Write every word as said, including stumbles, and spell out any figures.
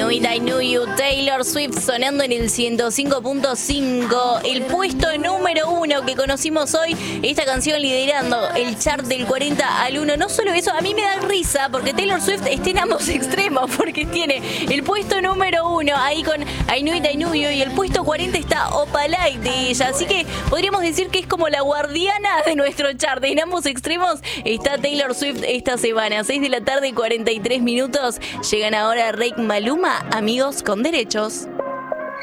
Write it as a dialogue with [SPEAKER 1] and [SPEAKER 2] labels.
[SPEAKER 1] Knew It, I Knew You, Taylor Swift sonando en el ciento cinco punto cinco, el puesto número uno que conocimos hoy, esta canción liderando el chart del cuarenta al uno. No solo eso, a mí me da risa porque Taylor Swift está en ambos extremos, porque tiene el puesto número uno ahí con I Knew It, I Knew You y el puesto cuarenta está Opalite de ella, así que podríamos decir que es como la guardiana de nuestro chart. En ambos extremos está Taylor Swift esta semana. seis de la tarde, cuarenta y tres minutos. Llegan ahora Rake, Maluma, Amigos con Derechos.